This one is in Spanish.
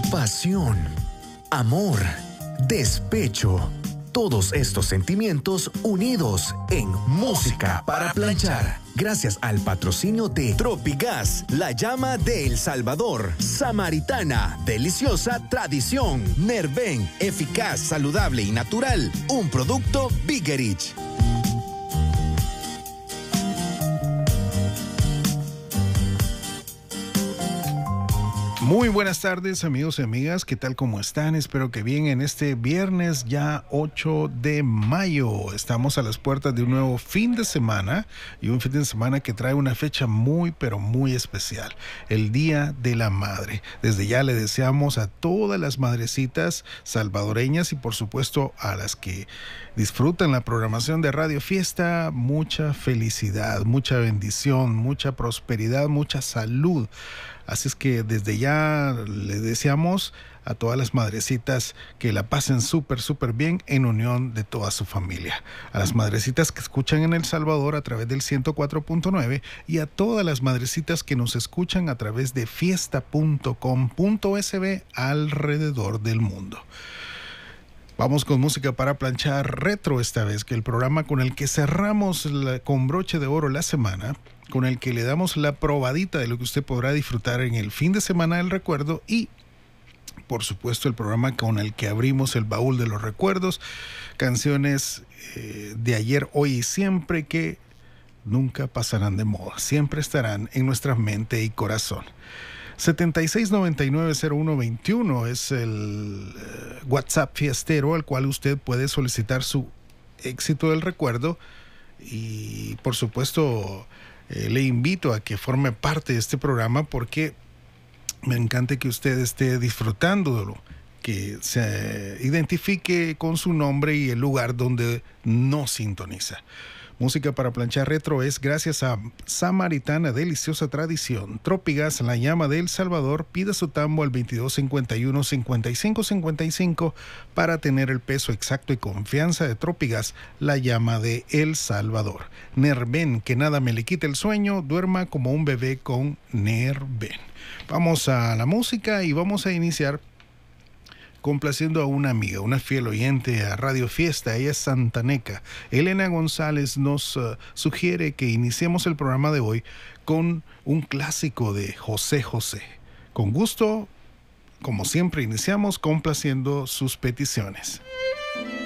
pasión, amor, despecho. Todos estos sentimientos unidos en Música para Planchar. Gracias al patrocinio de Tropigas, la llama de El Salvador. Samaritana, deliciosa tradición. Nerven, eficaz, saludable y natural. Un producto Bigerich. Muy buenas tardes, amigos y amigas, ¿qué tal? ¿Cómo están? Espero que bien en este viernes ya 8 de mayo. Estamos a las puertas de un nuevo fin de semana y un fin de semana que trae una fecha muy pero muy especial, el Día de la Madre. Desde ya le deseamos a todas las madrecitas salvadoreñas y por supuesto a las que disfrutan la programación de Radio Fiesta mucha felicidad, mucha bendición, mucha prosperidad, mucha salud. Así es que desde ya le deseamos a todas las madrecitas que la pasen súper bien en unión de toda su familia. A las madrecitas que escuchan en El Salvador a través del 104.9 y a todas las madrecitas que nos escuchan a través de fiesta.com.sb alrededor del mundo. Vamos con música para planchar retro esta vez, que el programa con el que cerramos con broche de oro la semana, con el que le damos la probadita de lo que usted podrá disfrutar en el fin de semana del recuerdo y, por supuesto, el programa con el que abrimos el baúl de los recuerdos, canciones de ayer, hoy y siempre que nunca pasarán de moda, siempre estarán en nuestra mente y corazón. 76990121 es el WhatsApp fiestero al cual usted puede solicitar su éxito del recuerdo y por supuesto le invito a que forme parte de este programa porque me encanta que usted esté disfrutándolo, que se identifique con su nombre y el lugar donde nos sintoniza. Música para planchar retro es gracias a Samaritana, deliciosa tradición. Tropigas, la llama de El Salvador. Pida su tambo al 2251-5555 para tener el peso exacto y confianza de Tropigas, la llama de El Salvador. Nerven, que nada me le quite el sueño, duerma como un bebé con Nerven. Vamos a la música y vamos a iniciar complaciendo a una amiga, una fiel oyente a Radio Fiesta. Ella es santaneca. Elena González nos sugiere que iniciemos el programa de hoy con un clásico de José José. Con gusto, como siempre, iniciamos complaciendo sus peticiones.